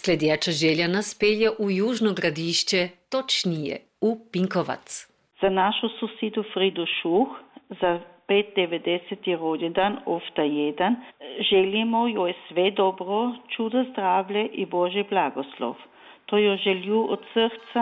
Sljedeća želja nas pelje u Južno Gradišće, točnije u Pinkovac. Za našu susidu Fridu Šuh, za 590. rođendan, ofta 1, želimo joj sve dobro, čudo zdravlje i Božji blagoslov. To jo želju od srca